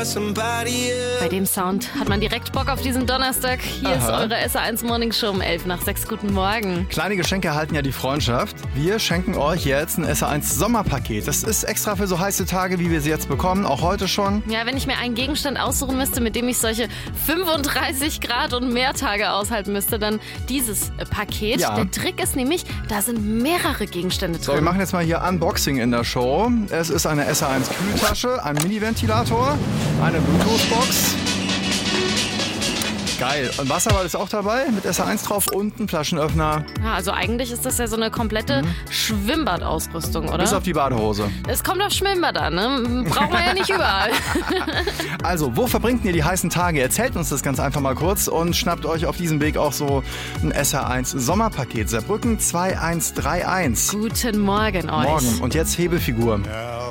Bei dem Sound hat man direkt Bock auf diesen Donnerstag. Hier ist eure SR1 Morning Show um 11 nach 6. Guten Morgen. Kleine Geschenke erhalten ja die Freundschaft. Wir schenken euch jetzt ein SR1 Sommerpaket. Das ist extra für so heiße Tage, wie wir sie jetzt bekommen, auch heute schon. Ja, wenn ich mir einen Gegenstand aussuchen müsste, mit dem ich solche 35 Grad und mehr Tage aushalten müsste, dann dieses Paket. Ja. Der Trick ist nämlich, da sind mehrere Gegenstände drin. So, wir machen jetzt mal hier Unboxing in der Show. Es ist eine SR1 Kühltasche, ein Mini-Ventilator, eine Bluetooth-Box. Geil. Und Wasserball ist auch dabei mit SR1 drauf und ein Flaschenöffner. Ja, also eigentlich ist das ja so eine komplette Schwimmbadausrüstung, oder? Bis auf die Badehose. Es kommt auf Schwimmbad an, ne? Braucht man ja nicht überall. Also, wo verbringt ihr die heißen Tage? Erzählt uns das ganz einfach mal kurz und schnappt euch auf diesem Weg auch so ein SR1 Sommerpaket. Saarbrücken 2131. Guten Morgen euch. Morgen. Und jetzt Hebefigur. Now